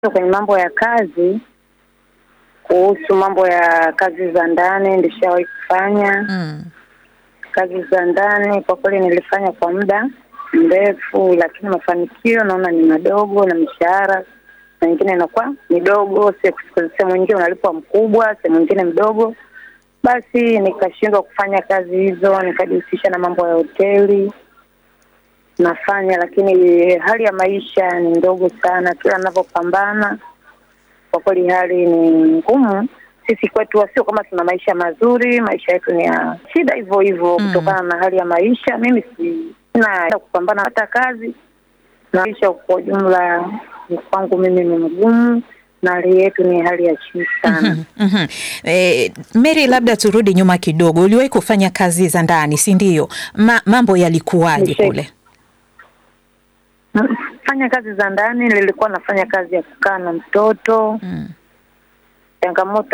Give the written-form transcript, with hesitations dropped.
Kwenye mambo ya kazi, kuhusu mambo ya kazi za ndani nilishawahi kufanya. Kazi za ndani kwa kweli nilifanya kwa muda mrefu, lakini mafanikio naona ni madogo, na mishahara nyingine inakuwa midogo, sehemu nyingine unalipwa mkubwa, sehemu nyingine mdogo. Basi nikashindwa kufanya kazi hizo, nikajihusisha na mambo ya hoteli nafanya, lakini hali ya maisha ni ndogo sana. Kila ninapopambana kwa kweli hali ni ngumu. Sisi kwetu sio kama tuna maisha mazuri, maisha yetu ni ya shida hivyo hivyo kutokana na hali ya maisha. Mimi sina kupambana hata kazi, na maisha kwa jumla kwangu mimi ni mgumu, na hali yetu ni hali ya chini sana. Mary, labda turudi nyuma kidogo. Uliwahi kufanya kazi za ndani, si ndio? Mambo yalikuwaje kule? Fanya kazi za ndani, nilikuwa nafanya kazi ya kukaa na mtoto. Changamoto